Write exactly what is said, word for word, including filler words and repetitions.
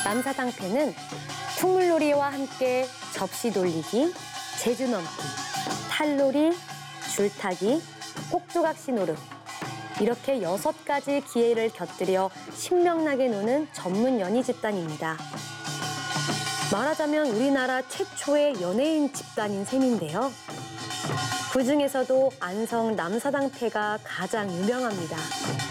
남사당패는 풍물놀이와 함께 접시 돌리기, 제주 넘기, 탈놀이, 줄타기, 꼭두각시 노름 이렇게 여섯 가지 기회를 곁들여 신명나게 노는 전문 연희 집단입니다. 말하자면 우리나라 최초의 연예인 집단인 셈인데요. 그 중에서도 안성 남사당패가 가장 유명합니다.